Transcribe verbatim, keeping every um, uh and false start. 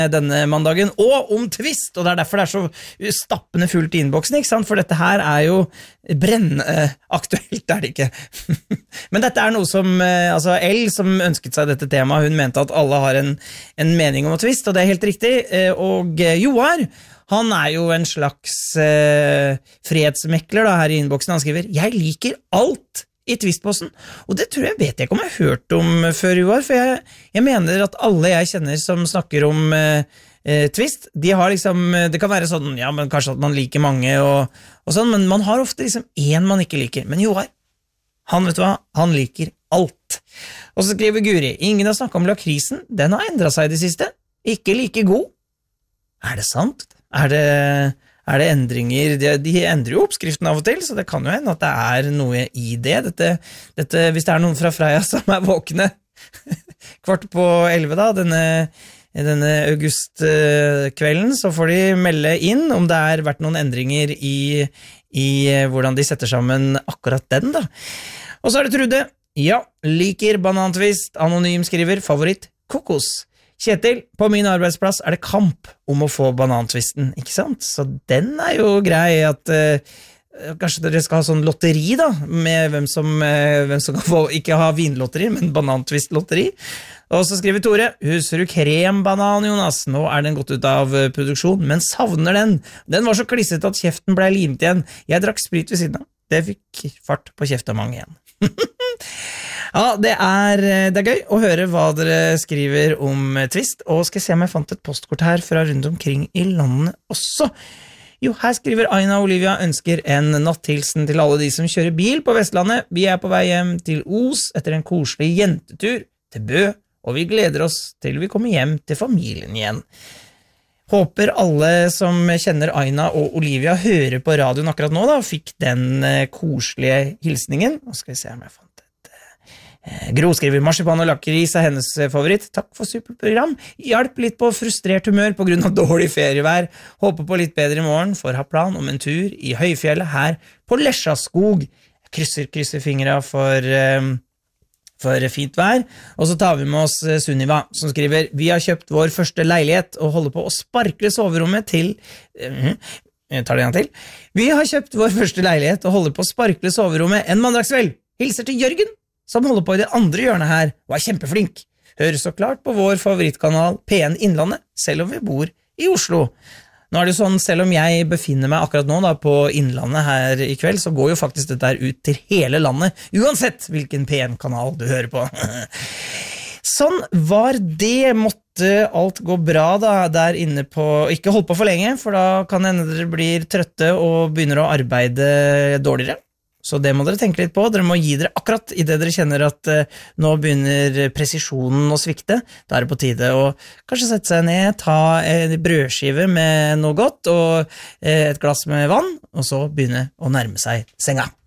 denne mandagen, og om twist, og det er derfor det er så stappende fullt i innboksen, ikke sant? For dette her er jo brennaktuelt, er det ikke. Men dette er noe som, altså Elle som ønsket seg dette temaet, hun mente at alle har en, en mening om twist, og det er helt riktig, og Joar, han er jo en slags eh, fredsmekler da, her i innboksen, han skriver, jeg liker alt i Twistposten, og det tror jeg vet jeg ikke om jeg har hørt om før i år, for jeg, jeg mener at alle jeg kjenner som snakker om eh, eh, Twist, de har liksom, det kan være sånn, ja, men kanskje at man liker mange og, og sånn, men man har ofte liksom en man ikke liker, men Joar, han vet du hva, han liker alt. Og så skriver Guri, ingen har snakket om lakrisen, den har endret seg i det siste, ikke like god. Er det sant? Er det... Er det endringer, de, de endrer jo oppskriften av og til, så det kan jo hende at det er noe i det. Dette, dette, hvis det er noen fra Freia som er våkne kvart på elleve da, denne, denne augustkvelden, så får de melde inn om det har vært noen endringer i, i hvordan de setter sammen akkurat den da. Og så er det Trude, ja, liker banantvist, anonym skriver, favoritt, kokos. Kjetil, på min arbeidsplass er det kamp om å få banantvisten, ikke sant? Så den er jo grei at uh, kanskje dere skal ha sånn lotteri da, med hvem som, uh, hvem som kan få, ikke ha vinlotteri, men banantvistlotteri. Og så skriver Tore, husker du krembanan, Jonas? Nå er den gått ut av produksjon, men savner den. Den var så klisset at kjeften ble limt igjen. Jeg drakk sprit ved siden av. Det fikk fart på kjeftamang igjen. Ja, det er, det er gøy å høre hva dere skriver om Twist, og skal se om jeg fant et postkort her fra rundt omkring i landet også. Jo, her skriver Aina Olivia ønsker en natthilsen til alle de som kjører bil på Vestlandet. Vi er på vei hjem til Os etter en koselig jentetur til Bø, og vi gleder oss til vi kommer hjem til familien igjen. Håper alle som kjenner Aina og Olivia hører på radioen akkurat nå da, og fikk den koselige hilsningen. Nå skal vi se om jeg fant Gro skriver, marsipan og lakris er hennes favoritt. Takk for superprogram. Hjelp litt på frustrert humør på grunn av dårlig ferievær. Håper på litt bedre i morgen, for ha plan om en tur i høyfjellet her på Lesjaskog. Krysser, krysser fingre for, um, for fint vær. Og så tar vi med oss Sunniva, som skriver, vi har kjøpt vår første leilighet og holder på å sparkle soverommet til... Uh, jeg tar det igjen til. Vi har kjøpt vår første leilighet og holder på å sparkle soverommet en mandagskveld. Hilser til Jørgen, som holder på i det andre hjørnet her, og er kjempeflink. Hører så klart på vår favorittkanal P N Innlandet, selv om vi bor i Oslo. Nå er det jo sånn, selv om jeg befinner meg akkurat nå da, på Innlandet her i kveld, så går jo faktisk dette her ut til hele landet, uansett hvilken P N-kanal du hører på. Sånn var det, måtte alt gå bra da, der inne på, ikke holdt på for lenge, for da kan hende dere blir trøtte og begynner å arbeide dårligere. Så det må dere tenke litt på, dere må gi dere akkurat i det dere kjenner at uh, nå begynner presisjonen å svikte, da er det på tide å kanskje sette seg ned, ta en brødskive med noe godt og uh, et glass med vann, og så begynne å nærme seg senga.